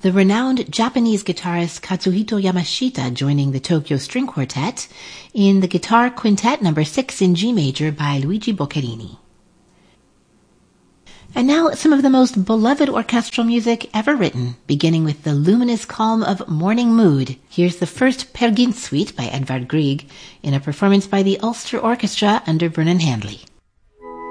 the renowned Japanese guitarist Katsuhito Yamashita joining the Tokyo String Quartet in the Guitar Quintet No. 6 in G major by Luigi Boccherini. And now some of the most beloved orchestral music ever written, beginning with the luminous calm of Morning Mood. Here's the first Peer Gynt Suite by Edvard Grieg in a performance by the Ulster Orchestra under Vernon Handley.